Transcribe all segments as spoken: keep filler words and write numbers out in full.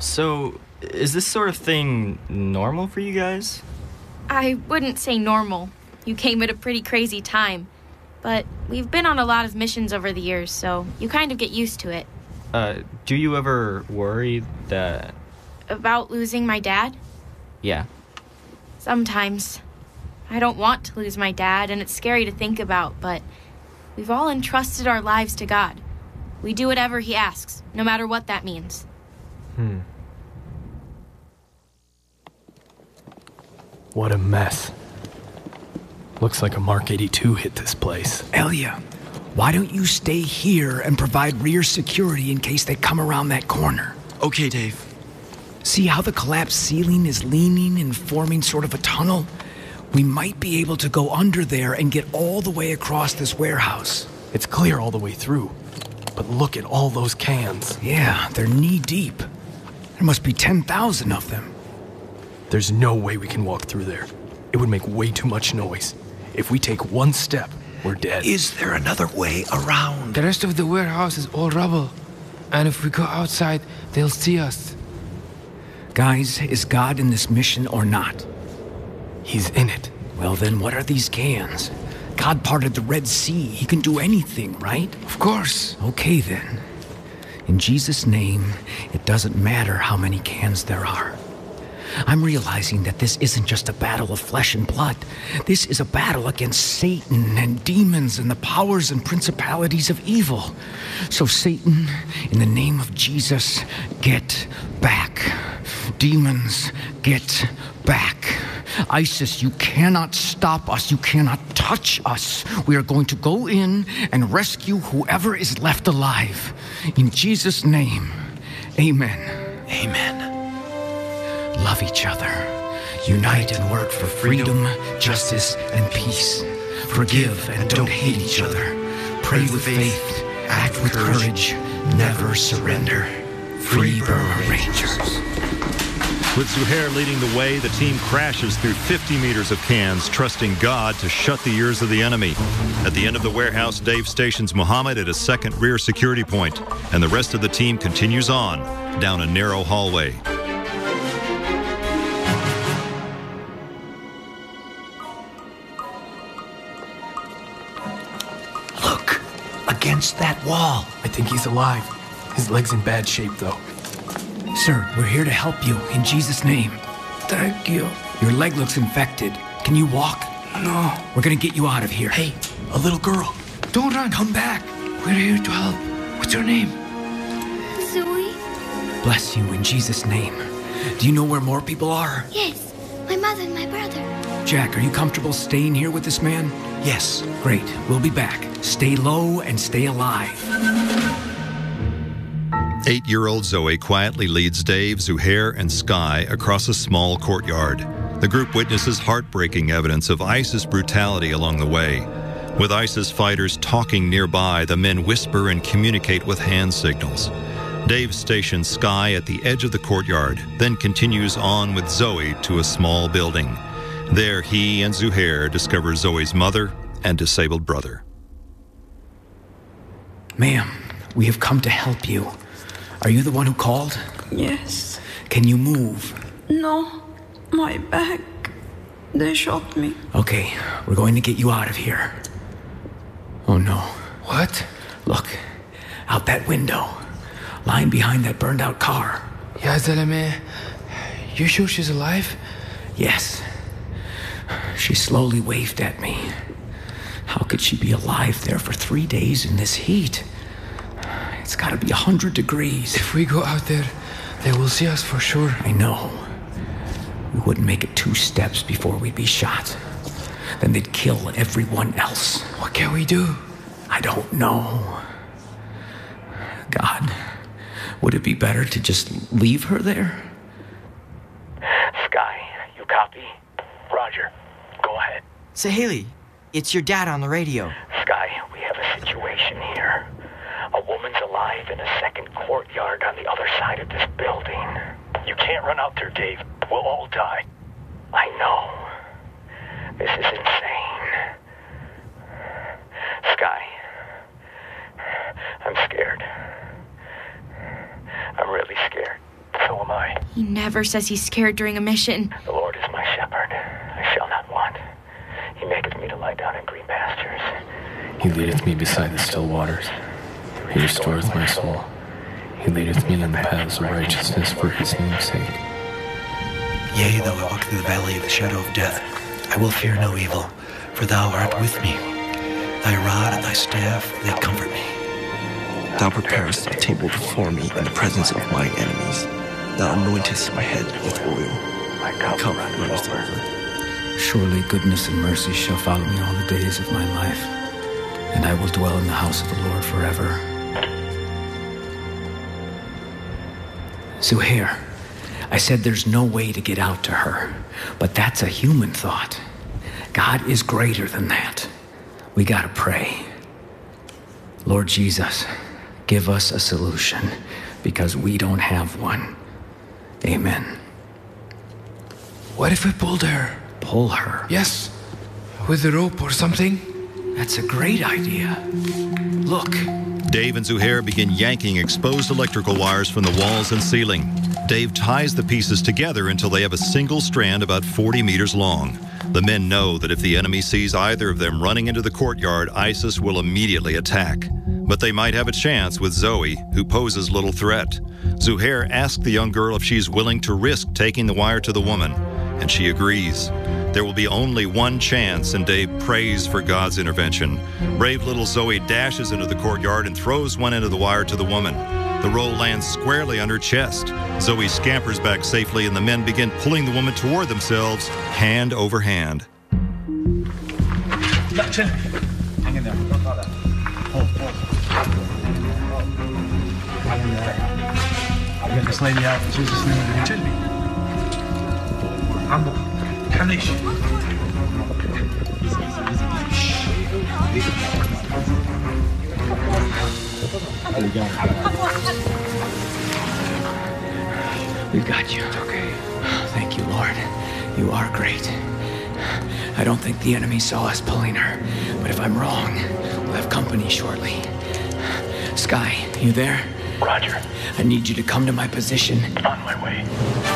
So, is this sort of thing normal for you guys? I wouldn't say normal. You came at a pretty crazy time. But we've been on a lot of missions over the years, so you kind of get used to it. Uh, do you ever worry that... About losing my dad? Yeah. Sometimes. I don't want to lose my dad, and it's scary to think about, but we've all entrusted our lives to God. We do whatever he asks, no matter what that means. Hmm. What a mess. Looks like a Mark eighty-two hit this place. Elia, why don't you stay here and provide rear security in case they come around that corner? Okay, Dave. See how the collapsed ceiling is leaning and forming sort of a tunnel? We might be able to go under there and get all the way across this warehouse. It's clear all the way through. But look at all those cans. Yeah, they're knee-deep. There must be ten thousand of them. There's no way we can walk through there. It would make way too much noise. If we take one step, we're dead. Is there another way around? The rest of the warehouse is all rubble. And if we go outside, they'll see us. Guys, is God in this mission or not? He's in it. Well, then what are these cans? God parted the Red Sea. He can do anything, right? Of course. Okay, then. In Jesus' name, it doesn't matter how many cans there are. I'm realizing that this isn't just a battle of flesh and blood. This is a battle against Satan and demons and the powers and principalities of evil. So Satan, in the name of Jesus, get back. Demons, get back. ISIS, you cannot stop us. You cannot touch us. We are going to go in and rescue whoever is left alive. In Jesus' name, amen. Amen. Love each other. Unite and work for freedom, justice, and peace. Forgive and don't hate each other. Pray with faith. Act with courage. Never surrender. Free Burma Rangers. With Zuhair leading the way, the team crashes through fifty meters of cans, trusting God to shut the ears of the enemy. At the end of the warehouse, Dave stations Muhammad at a second rear security point, and the rest of the team continues on down a narrow hallway. Look, against that wall. I think he's alive. His leg's in bad shape, though. Sir, we're here to help you, in Jesus' name. Thank you. Your leg looks infected. Can you walk? No. We're gonna get you out of here. Hey, a little girl. Don't run. Come back. We're here to help. What's your name? Zoe? Bless you in Jesus' name. Do you know where more people are? Yes, my mother and my brother. Jack, are you comfortable staying here with this man? Yes. Great. We'll be back. Stay low and stay alive. Eight-year-old Zoe quietly leads Dave, Zuhair, and Sky across a small courtyard. The group witnesses heartbreaking evidence of ISIS brutality along the way. With ISIS fighters talking nearby, the men whisper and communicate with hand signals. Dave stations Sky at the edge of the courtyard, then continues on with Zoe to a small building. There, he and Zuhair discover Zoe's mother and disabled brother. Ma'am, we have come to help you. Are you the one who called? Yes. Can you move? No, my back. They shot me. Okay, we're going to get you out of here. Oh no. What? Look, out that window. Lying behind that burned out car. Ya Zalame, you sure she's alive? Yes. She slowly waved at me. How could she be alive there for three days in this heat? It's gotta be a hundred degrees. If we go out there, they will see us for sure. I know. We wouldn't make it two steps before we'd be shot. Then they'd kill everyone else. What can we do? I don't know. God, would it be better to just leave her there? Sky, you copy? Roger. Go ahead. Saheli, it's your dad on the radio. Sky, we have a situation here. A woman's alive in a second courtyard on the other side of this building. You can't run out there, Dave. We'll all die. I know. This is insane. Sky, I'm scared. I'm really scared. So am I. He never says he's scared during a mission. The Lord is my shepherd. I shall not want. He maketh me to lie down in green pastures. He leadeth me beside the still waters. He restoreth my soul. He leadeth me in the paths of righteousness for his name's sake. Yea, though I walk through the valley of the shadow of death, I will fear no evil, for thou art with me. Thy rod and thy staff, they comfort me. Thou preparest a table before me in the presence of my enemies. Thou anointest my head with oil. My cup runneth over. Surely goodness and mercy shall follow me all the days of my life, and I will dwell in the house of the Lord forever. Zuhair, I said there's no way to get out to her, but that's a human thought. God is greater than that. We gotta pray. Lord Jesus, give us a solution, because we don't have one. Amen. What if we pulled her? Pull her? Yes. With a rope or something? That's a great idea. Look. Dave and Zuhair begin yanking exposed electrical wires from the walls and ceiling. Dave ties the pieces together until they have a single strand about forty meters long. The men know that if the enemy sees either of them running into the courtyard, ISIS will immediately attack. But they might have a chance with Zoe, who poses little threat. Zuhair asks the young girl if she's willing to risk taking the wire to the woman, and she agrees. There will be only one chance, and Dave prays for God's intervention. Brave little Zoe dashes into the courtyard and throws one end of the wire to the woman. The roll lands squarely on her chest. Zoe scampers back safely, and the men begin pulling the woman toward themselves, hand over hand. Chill. Hang in there. Don't fall that. Hold, hold. Hang in there. I'll get this lady out in Jesus' name. Chill me. Ambo. Kanish. Easy, easy, easy, easy. How you going? We've got you. Okay. Thank you, Lord. You are great. I don't think the enemy saw us pulling her, but if I'm wrong, we'll have company shortly. Sky, you there? Roger. I need you to come to my position. On my way.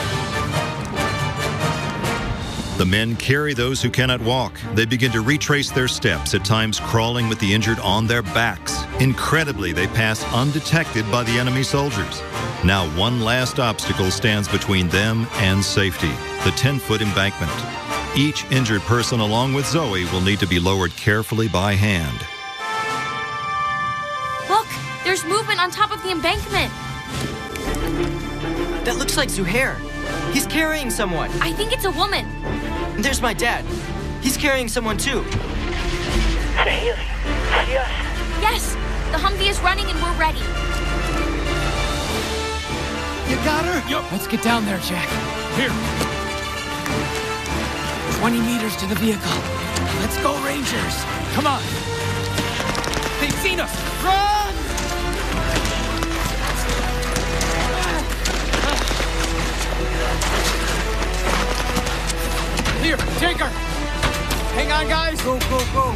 The men carry those who cannot walk. They begin to retrace their steps, at times crawling with the injured on their backs. Incredibly, they pass undetected by the enemy soldiers. Now one last obstacle stands between them and safety, the ten-foot embankment. Each injured person, along with Zoe, will need to be lowered carefully by hand. Look, there's movement on top of the embankment. That looks like Zuhair. He's carrying someone. I think it's a woman. And there's my dad. He's carrying someone too. Haley, see us? Yes, the Humvee is running and we're ready. You got her? Yup. Let's get down there, Jack. Here. twenty meters to the vehicle. Let's go, Rangers. Come on. They've seen us. Run! Here, take her. Hang on, guys. Go, go, go.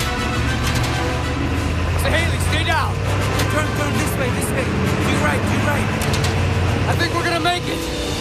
So, Haley, stay down. Turn, turn this way, this way. Do right, do right. I think we're gonna make it.